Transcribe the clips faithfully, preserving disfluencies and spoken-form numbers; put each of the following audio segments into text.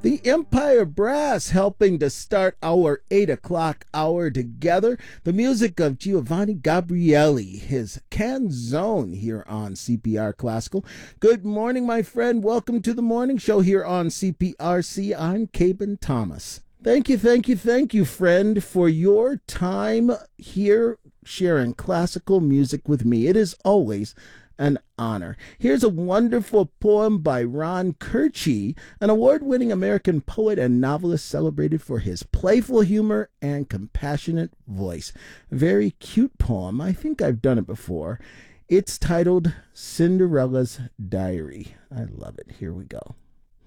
The Empire Brass helping to start our eight o'clock hour together. The music of Giovanni Gabrieli, his Canzone here on C P R Classical. Good morning, my friend. Welcome to the morning show here on C P R C. I'm Caben Thomas. Thank you, thank you, thank you, friend, for your time here sharing classical music with me. It is always an honor. Here's a wonderful poem by Ron Curci, an award-winning American poet and novelist celebrated for his playful humor and compassionate voice. Very cute poem. I think I've done it before. It's titled Cinderella's Diary. I love it. Here we go.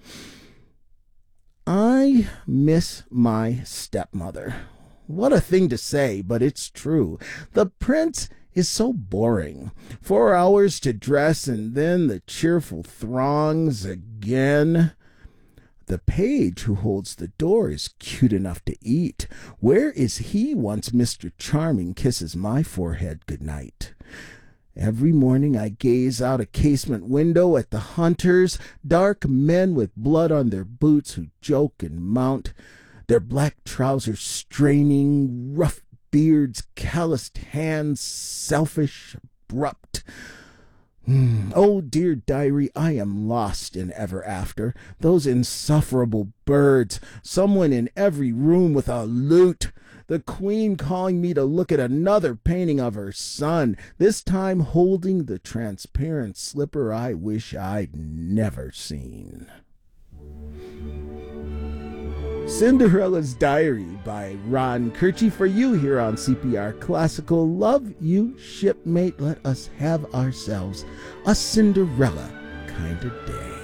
I miss my stepmother. What a thing to say, but it's true. The prince is so boring. Four hours to dress and then the cheerful throngs again. The page who holds the door is cute enough to eat. Where is he once Mister Charming kisses my forehead goodnight? Every morning I gaze out a casement window at the hunters, dark men with blood on their boots who joke and mount, their black trousers straining, rough beards, calloused hands, selfish, abrupt. Mm. Oh, dear diary, I am lost in ever after. Those insufferable birds, someone in every room with a lute, the queen calling me to look at another painting of her son, this time holding the transparent slipper I wish I'd never seen. Cinderella's Diary by Ron Curci for you here on C P R Classical. Love you, shipmate. Let us have ourselves a Cinderella kind of day.